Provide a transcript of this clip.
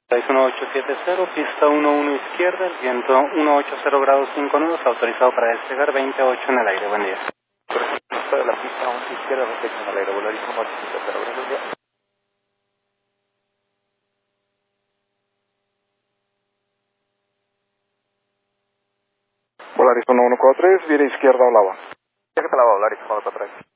1870, pista 11 izquierda, el viento 180 grados 5 nudos, autorizado para despegar 28 en el aire. Buen día. Perfecto, de la pista 11 izquierda, 28 en el aire, Volaris 180, gracias, día. Volaris 1143, viene izquierda, Olava. ¿Qué tal, Volaris 143?